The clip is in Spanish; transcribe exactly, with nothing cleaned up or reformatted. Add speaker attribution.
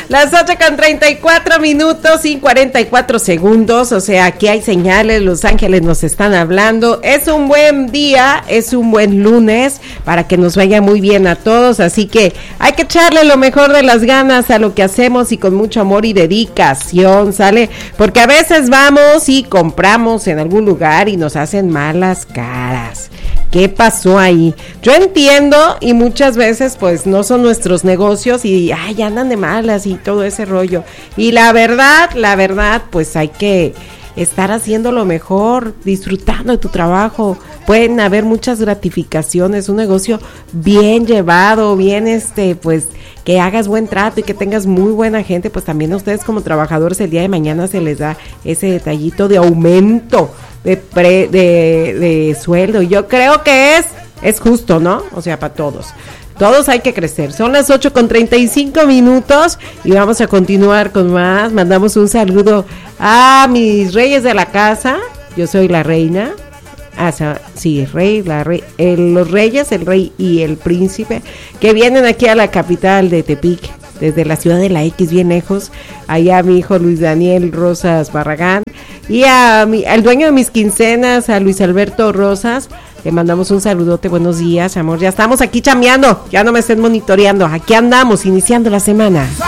Speaker 1: Las ocho con treinta y cuatro minutos y cuarenta y cuatro segundos, o sea, aquí hay señales, Los Ángeles nos están hablando. Es un buen día, es un buen lunes para que nos vaya muy bien a todos, así que hay que echarle lo mejor de las ganas a lo que hacemos y con mucho amor y dedicación, ¿sale? Porque a veces vamos y compramos en algún lugar y nos hacen malas caras. ¿Qué pasó ahí? Yo entiendo y muchas veces pues no son nuestros negocios y ay, andan de malas y todo ese rollo. Y la verdad, la verdad, pues hay que estar haciendo lo mejor, disfrutando de tu trabajo. Pueden haber muchas gratificaciones, un negocio bien llevado, bien este, pues que hagas buen trato y que tengas muy buena gente, pues también a ustedes como trabajadores el día de mañana se les da ese detallito de aumento de pre, de, de sueldo. Yo creo que es, es justo, ¿no? O sea, para todos. Todos hay que crecer. Son las ocho con treinta y cinco minutos y vamos a continuar con más. Mandamos un saludo a mis reyes de la casa. Yo soy la reina. Ah, sí, rey, la rey, el, los reyes, el rey y el príncipe, que vienen aquí a la capital de Tepic, desde la ciudad de la X, bien lejos. Allá a mi hijo Luis Daniel Rosas Barragán y a mi, al dueño de mis quincenas, a Luis Alberto Rosas. Le mandamos un saludote, buenos días, amor. Ya estamos aquí chambeando, ya no me estén monitoreando. Aquí andamos, iniciando la semana.